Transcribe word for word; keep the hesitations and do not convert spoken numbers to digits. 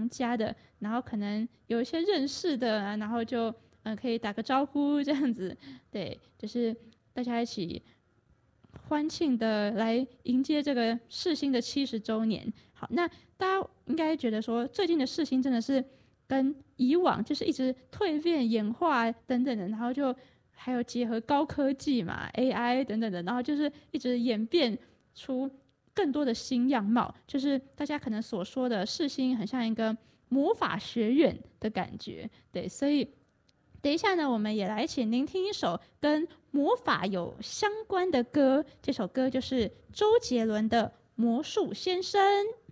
娘家的，然后可能有一些认识的，然后就嗯、呃、可以打个招呼这样子，对，就是大家一起欢庆的来迎接这个世新的七十周年。好，那大家应该觉得说，最近的世新真的是跟以往就是一直蜕变、演化等等的，然后就还有结合高科技嘛 ，A I 等等的，然后就是一直演变出更多的新样貌，就是大家可能所说的世新很像一个魔法学院的感觉，对，所以等一下呢，我们也来一起聆听一首跟魔法有相关的歌，这首歌就是周杰伦的《魔术先生》。